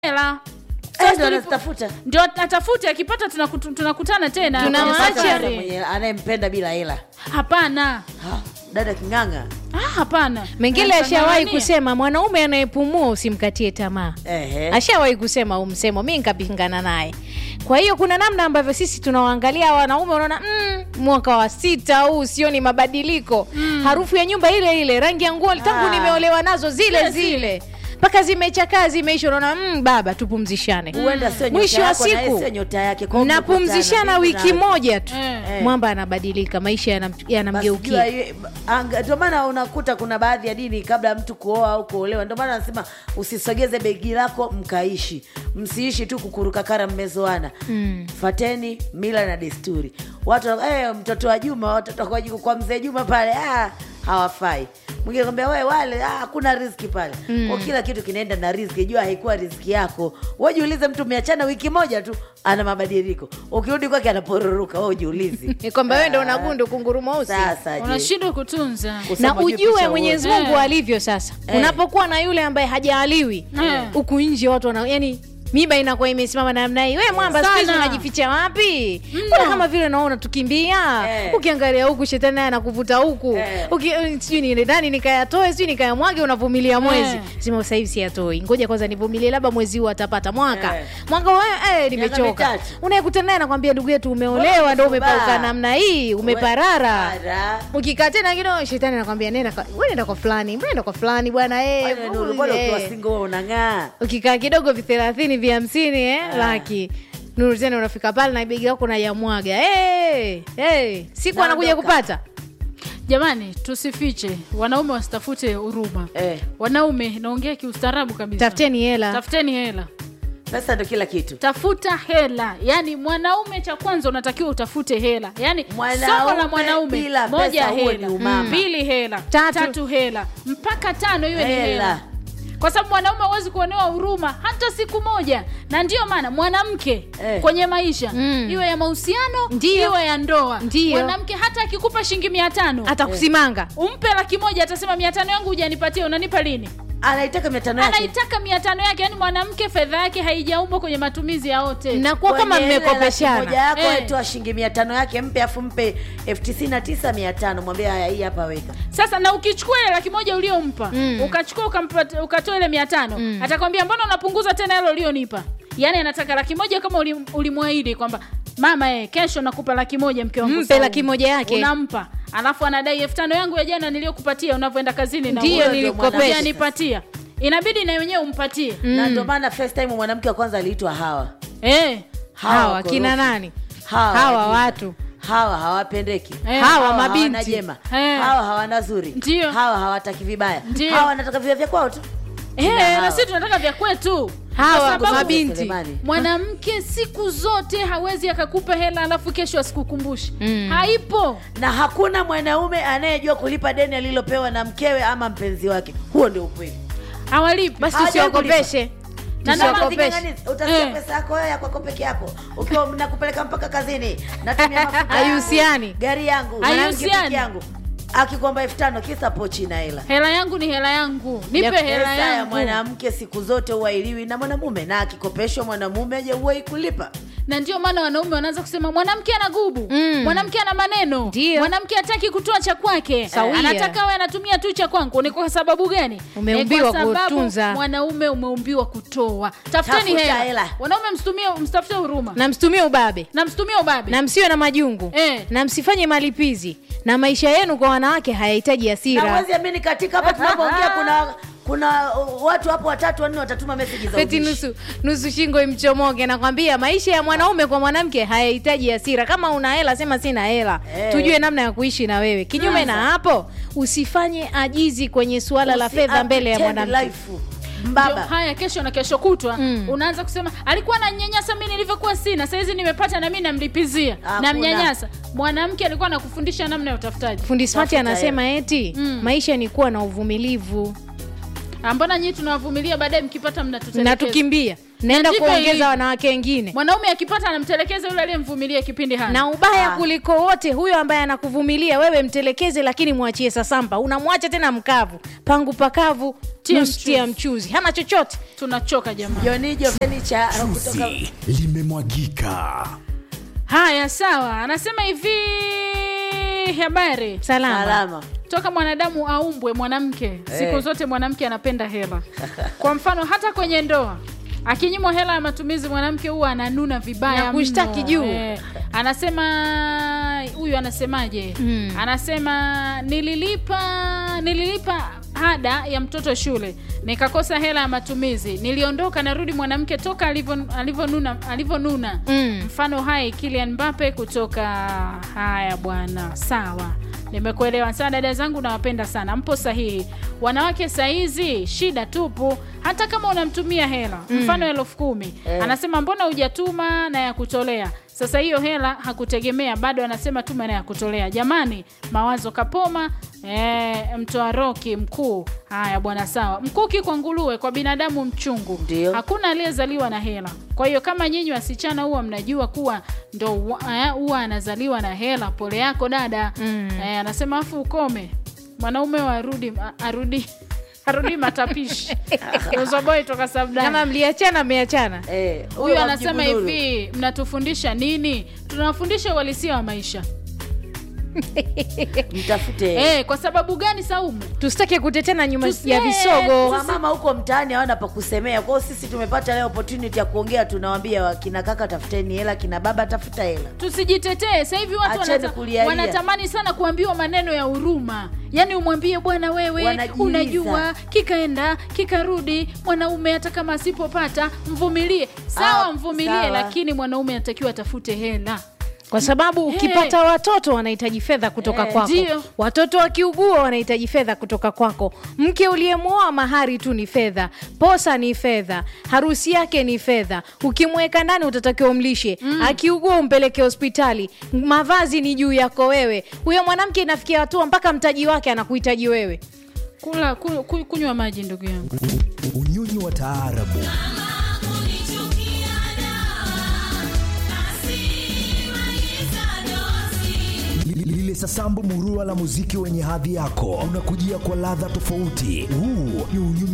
hela. Ndio anatafuta. Ndio atafuta, akipata tunakutana tena. Tunamwacha mwenye anayempenda bila hela. Hapana. Dada Kinganga. Hapana. Mengine ashawahi kusema mwanaume anayepumua usimkatie tamaa. Ashawahi kusema umsemo, mimi nikapingana naye. Kwa hiyo kuna namna ambavyo sisi tunawaangalia wanaume, unaona mwaka wa 6 huu sioni mabadiliko. Harufu ya nyumba ile ile, rangi ya nguo tangu nimeolewa nazo zile. Mpaka zimechakaa zimeisha, unaona baba tupumzishane. Mwisho wa siku napumzishana wiki moja tu. Mwamba anabadilika, maisha yanamgeukia. Ndio maana unakuta kuna baadhi ya dini kabla mtu kuoa au kuolewa, ndio maana anasema usisogeze begi lako mkaishi. Msiishi tu kukuruka kara mmezoana. Fateni mila na desturi. Watu mtoto wa Juma, watoto kwa mzee Juma pale hawafai. Mwingine kwambia wewe wale hakuna riziki pale. Kwa kila kitu kinaenda na riziki. Jua haikuwa riziki yako. Wewe jiulize, mtu umeachana wiki moja tu ana mabadiliko. Ukirudi kwake anaporuruka, wewe jiulize. Kwamba wewe ndio unagundu kunguru mweusi. Sasa unashindwa kutunza. Na ujue Mwenyezi Mungu alivyo sasa. Unapokuwa na yule ambaye hajaaliwi huku nje watu yani miba inakuwa imesimama namna hii. Wewe mwamba siku unajificha wapi? Mbona kama vile naona tukimbia? Ukiangalia huku shetani naye anakuvuta huku. Sijui ni ndani nikayatoe, sijui nikayamwage, unavumilia mwezi. Sema sasa hivi siyatoi. Ngoja kwanza nivumilie, labda mwezi huu atapata mwaka. Mwaka wewe nimechoka. Unayekutana naye anakuambia ndugu yetu umeolewa ndio umepauka namna hii, umeparara. Ukikaa tena kidogo shetani anakuambia nenda kwa fulani. Nenda kwa fulani bwana bwana ukiwa single wewe unang'aa. Ukikaa kidogo 30 vya 50 laki. Nuru tena unafika pale na begi lako unayamwaga. Siku anakuja kupata. Jamani, tusifiche. Wanaume wasitafute huruma. Wanaume naongea kiustaarabu kabisa. Tafuteni hela. Pesa ndio kila kitu. Tafuta hela. Yaani mwanaume cha kwanza unatakiwa utafute hela. Yaani soko la mwanaume moja hela, 2 hela, 3 hela, mpaka 5 iwe ni hela. Kwa sababu mwanaume hawezi kuonewa huruma hata siku moja. Na ndio maana mwanamke kwenye maisha iwe ya mahusiano, iwe ya ndoa. Mwanamke hata akikupa shilingi 500 atakusimanga. Umpe 100,000 atasema 500 yangu hujanipatia, unanipa lini? Anaitaka 500 yake. Anaitaka 500 yake. Yaani mwanamke fedha yake haijaumbwa kwenye matumizi ya wote. Na kwa kama mmekopeshana. Moja yako aitoa shilingi 500 yake, mpe afu mpe 99,500, mwambie haya hii hapa weka. Sasa na ukichukua ile 100,000 uliompa, ukachukua ukatoa ile 500, atakwambia mbona unapunguza tena ile ulionipa? Yaani anataka 100,000 kama ulimwahidi kwamba mama kesho nakupa 100,000 mke wangu. Mpe 100,000 yake. Unampa. Alafu anadai 5,000 yangu ya jana niliyokupatia unavyoenda kazini na ndio nilikopesha nipatia. Inabidi na wenyewe umpatie. Na ndio maana first time mwanamke wa kwanza aliitwa Hawa. Hawa kina nani? Hawa watu. Hawa hawapendeki. Hawa mabinti. Hawa hawana zuri. Hawa hawataki vibaya. Hawa wanataka vya kwao tu. Na sisi tunataka vya kwetu. Hawa mabinti. Mwanamke siku zote hawezi akakupa hela alafu kesho asikukumbushe. Haipo. Na hakuna mwanaume anayejua kulipa deni alilopewa na mkewe ama mpenzi wake. Huo ndio ukweli. Hawalipi. Basi usiokopeshe. Utasikia pesa yako wewe yako peke yako. Ukiwa mnakupeleka mpaka kazini, natumia mafuta. Hayuhusiani. Gari yangu, mwanamke yangu. Akikwamba 5,000 kisa pochi na hela. Hela yangu ni hela yangu. Nipe hela yangu. Ya mwanamke siku zote huailiwi na mwanamume, na akikopeshwa mwanamume aje huwa kulipa. Na ndio maana wanaume wanaanza kusema mwanamke ana gubu, mwanamke ana maneno, mwanamke hataki kutoa cha kwake, anataka awe anatumia tu cha kwangu. Ni kwa sababu gani? Umeumbiwa kutunza. Mwanaume umeumbiwa kutoa. Tafuteni hela. Wanaume msitafute huruma. Na msitumie ubabe. Na msiwe na majungu. Na msifanye malipizi. Na maisha yenu kwa wanawake hayahitaji hasira. Na mwezi amini katika hapa tunapoongea kuna watu hapo 3 4 watatuma message za ubishi. Nusu shingo imchomoke. Nakwambia maisha ya mwanaume kwa mwanamke hayahitaji hasira. Kama una hela sema sina hela. Tujue namna ya kuishi na wewe. Kinyume na hapo usifanye ajizi kwenye suala la fedha mbele ya mwanamke. Mbaba. Haya kesho na kesho kutwa unaanza kusema alikuwa ananyanyasa mimi nilivyokuwa sina, sasa hizi nimepata na mimi namlipizia. Na mnyanyasa. Mwanamke alikuwa anakufundisha namna ya utafutaji. Fundi Smart anasema eti maisha ni kuwa na uvumilivu. Mbona nyinyi tunawavumilia baadaye mkipata mnatutelekeza. Na tukimbia. naenda kuongeza wanawake wengine. Mwanaume akipata anamtelekeza yule aliyemvumilia kipindi hana. Na ubaya kuliko wote, huyo ambaye anakuvumilia wewe mtelekeze, lakini mwachie sasamba. Unamwacha tena mkavu, pangu pakavu, tia mchuzi, hana chochote. Tunachoka jamani. Jonijo fenicha kutoka limemwagika. Haya sawa, anasema hivi, habari salama. Toka mwanadamu aumbwe mwanamke, siku zote mwanamke anapenda hela. Kwa mfano hata kwenye ndoa, akinyimwa hela ya matumizi mwanamke huwa ananuna vibaya na kushtaki juu. Anasema huyu anasemaje? Anasema nililipa ada ya mtoto shule, nikakosa hela ya matumizi, niliondoka, narudi mwanamke toka alivonuna. Mfano hai Kylian Mbappe kutoka. Haya bwana, sawa, nimekuelewa sana dada zangu, nawapenda sana, mpo sahihi. Wanawake saizi shida tupu, hata kama unamtumia hela mfano 10,000 anasema mbona hujatuma na ya kutolea. Sasa hiyo hela hakutegemea, bado anasema tuma na ya kutolea. Jamani, mawazo kapoma. Mtoa roki mkuu. Haya bwana, sawa. Mkuki kwa nguruwe, kwa binadamu mchungu. Dio. Hakuna aliyezaliwa na hela. Kwa hiyo kama nyinyi wasichana huwa mnajua kuwa ndo huwa anazaliwa na hela, pole yako dada. Anasema afu ukome. Mwanaume arudi matapishi. Uzoboi toka Sabdani. Kama mliachana mmeachana. Huyu anasema hivi, mnatufundisha nini? Tunawafundisha uhalisia wa maisha. Mtafute. Kwa sababu gani Saumu? Tusitake kutetana nyuma ya visogo. Kwa mama huko mtaani hawana pa kusemea. Kwa hiyo sisi tumepata leo opportunity ya kuongea, tunawaambia kina kaka tafuteni hela, kina baba tafuta hela. Tusijitetee. Sasa hivi watu wanatamani sana kuambiwa maneno ya huruma. Yaani umwambie bwana wewe unajua kikaenda kikarudi, mwanaume hata kama asipopata mvumilie. Sawa, mvumilie, lakini mwanaume anatakiwa atafute hela. Kwa sababu ukipata watoto wanahitaji fedha kutoka kwako. Dio. Watoto wakiugua wanahitaji fedha kutoka kwako. Mke uliyemwoa mahari tu ni fedha, posa ni fedha, harusi yake ni fedha. Ukimweka ndani utatakiwa umlishe. Akiugua umpeleke hospitali. Mavazi ni juu yako wewe. Huyo mwanamke inafikia hatua mpaka mtaji wake anakuhitaji wewe. Kunywa maji ndugu yangu. Unyonyi wa taarabu. Lile sasambu murua la muziki wenye hadhi yako unakujia kwa ladha tofauti. Huu ni unyonyi